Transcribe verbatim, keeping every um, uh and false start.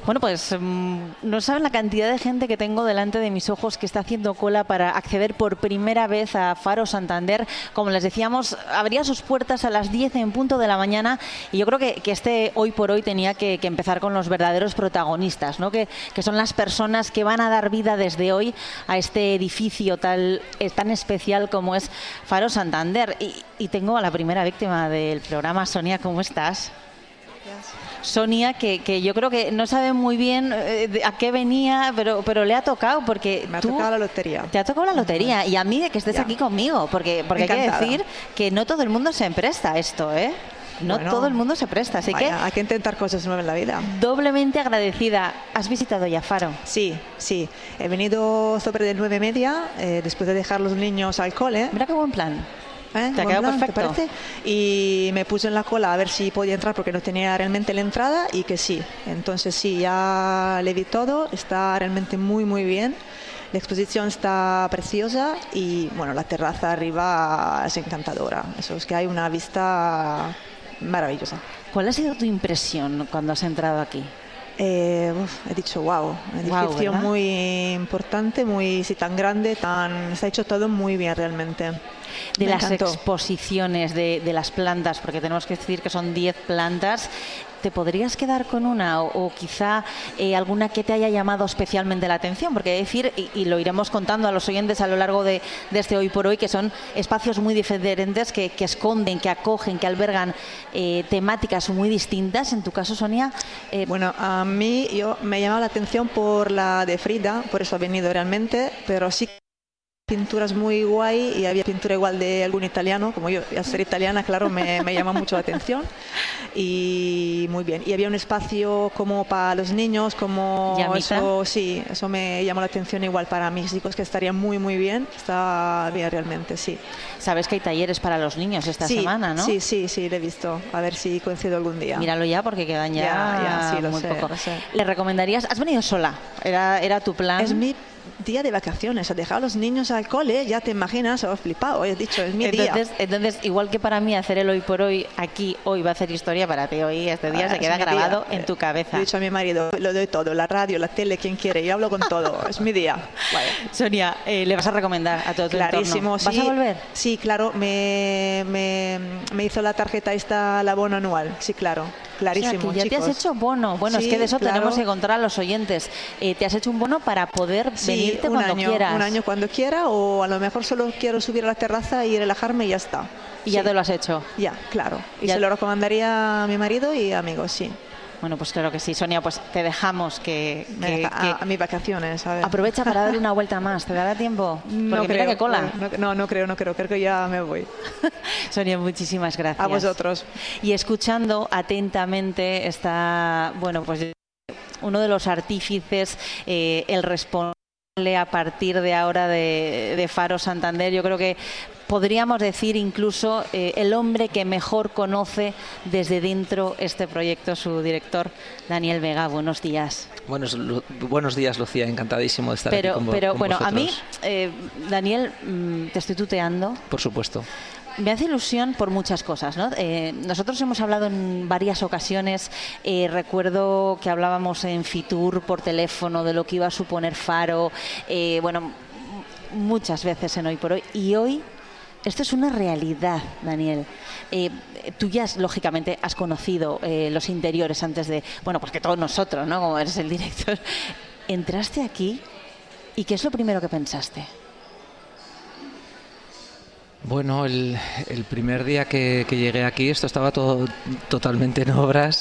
Bueno, pues mmm, no saben la cantidad de gente que tengo delante de mis ojos que está haciendo cola para acceder por primera vez a Faro Santander. Como les decíamos, abría sus puertas a las diez en punto de la mañana y yo creo que, que este hoy por hoy tenía que, que empezar con los verdaderos protagonistas, ¿no? que, que son las personas que van a dar vida desde hoy a este edificio tal, tan especial como es Faro Santander. Y, y tengo a la primera víctima del programa. Sonia, ¿cómo estás? Sonia, que, que yo creo que no sabe muy bien eh, a qué venía, pero, pero le ha tocado porque me ha tú, tocado la lotería. Te ha tocado la lotería y a mí de que estés ya. aquí conmigo, porque, porque hay que decir que no todo el mundo se presta a esto, ¿eh? No bueno, todo el mundo se presta, así vaya, que hay que intentar cosas nuevas en la vida. Doblemente agradecida. ¿Has visitado ya Faro? Sí, sí. He venido sobre de nueve y media, eh, después de dejar los niños al cole. Mira qué buen plan. ¿Eh? Te ha quedado perfecto. ¿Te parece? Y me puse en la cola a ver si podía entrar porque no tenía realmente la entrada y que sí. Entonces sí, ya le vi todo, está realmente muy muy bien. La exposición está preciosa y bueno, la terraza arriba es encantadora. Eso es que hay una vista maravillosa. ¿Cuál ha sido tu impresión cuando has entrado aquí? Eh, uf, he dicho wow, un edificio wow, muy importante, muy sí, tan grande, tan se ha hecho todo muy bien realmente. De Me las encantó. exposiciones de, de las plantas, porque tenemos que decir que son diez plantas, ¿te podrías quedar con una o, o quizá eh, alguna que te haya llamado especialmente la atención? Porque decir, y, y lo iremos contando a los oyentes a lo largo de, de este Hoy por Hoy, que son espacios muy diferentes que, que esconden, que acogen, que albergan eh, temáticas muy distintas. En tu caso, Sonia. Eh, bueno, a mí yo me ha llamado la atención por la de Frida, por eso ha venido realmente, pero sí pinturas muy guay y había pintura igual de algún italiano, como yo, al ser italiana, claro, me, me llama mucho la atención y muy bien. Y había un espacio como para los niños, como eso, sí, eso me llamó la atención igual para mis hijos, que estaría muy muy bien, está bien realmente, sí. Sabes que hay talleres para los niños esta sí, semana, ¿no? Sí, sí, sí, lo he visto, a ver si coincido algún día. Míralo ya porque quedan ya, ya, ya sí, lo muy sé, poco. Lo sé. ¿Le recomendarías? ¿Has venido sola? ¿Era, era tu plan? Es mi día de vacaciones, he dejado a los niños al cole, ya te imaginas, he flipado, he dicho, es mi entonces, día. Entonces, igual que para mí hacer el hoy por hoy, aquí hoy va a hacer historia, para ti hoy, este día ah, se queda grabado día. en tu cabeza. He dicho a mi marido, lo doy todo, la radio, la tele, quien quiere, yo hablo con todo, es mi día. Vale. Sonia, eh, ¿le vas a recomendar a todo tu Clarísimo, entorno? ¿Vas sí, a volver? Sí, claro, me, me, me hizo la tarjeta esta, la bono anual, sí, claro. Clarísimo, o sea, que ya chicos. te has hecho bono. Bueno, sí, es que de eso claro. tenemos que contar a los oyentes. Eh, te has hecho un bono para poder sí, venirte un cuando año, quieras. Un año cuando quiera, o a lo mejor solo quiero subir a la terraza y relajarme y ya está. Y sí. ya te lo has hecho. Ya, claro. Y ya. se lo recomendaría a mi marido y amigos, sí. Bueno, pues claro que sí, Sonia, pues te dejamos que... que, deja, que a, a mis vacaciones, a ver. Aprovecha para dar una vuelta más, ¿te dará tiempo? Porque no mira creo, que cola. No, no, no creo, no creo, creo que ya me voy. Sonia, muchísimas gracias. A vosotros. Y escuchando atentamente está, bueno, pues uno de los artífices, eh, el responsable a partir de ahora de, de Faro Santander, yo creo que podríamos decir incluso eh, el hombre que mejor conoce desde dentro este proyecto, su director, Daniel Vega. Buenos días. Buenos, buenos días, Lucía, encantadísimo de estar pero, aquí con, pero con bueno, vosotros. A mí, eh, Daniel, te estoy tuteando. Por supuesto. Me hace ilusión por muchas cosas, ¿no? Eh, nosotros hemos hablado en varias ocasiones, eh, recuerdo que hablábamos en Fitur por teléfono de lo que iba a suponer Faro, eh, bueno, muchas veces en Hoy por Hoy, y hoy esto es una realidad, Daniel. Eh, tú ya, lógicamente, has conocido eh, los interiores antes de... Bueno, pues que todos nosotros, ¿no? Como eres el director. Entraste aquí y ¿qué es lo primero que pensaste? Bueno, el, el primer día que, que llegué aquí esto estaba todo totalmente en obras